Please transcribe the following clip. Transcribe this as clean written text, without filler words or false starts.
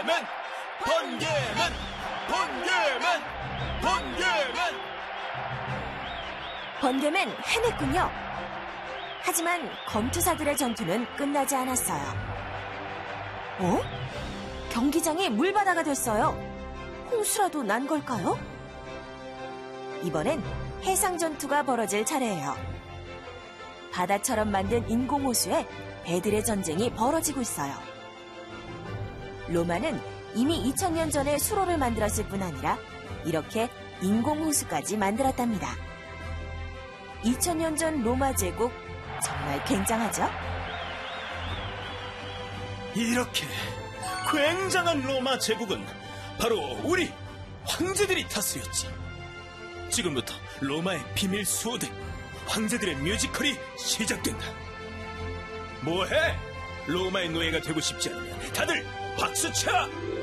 번개맨! 번개맨! 번개맨! 번개맨! 번개맨 해냈군요. 하지만 검투사들의 전투는 끝나지 않았어요. 어? 경기장이 물바다가 됐어요. 홍수라도 난 걸까요? 이번엔 해상 전투가 벌어질 차례예요. 바다처럼 만든 인공호수에 배들의 전쟁이 벌어지고 있어요. 로마는 이미 2000년 전에 수로를 만들었을 뿐 아니라 이렇게 인공호수까지 만들었답니다. 2000년 전 로마 제국 정말 굉장하죠? 이렇게 굉장한 로마 제국은 바로 우리 황제들이 다스렸지. 지금부터 로마의 비밀 수호대 황제들의 뮤지컬이 시작된다. 뭐해? 로마의 노예가 되고 싶지 않으면 다들 박수쳐!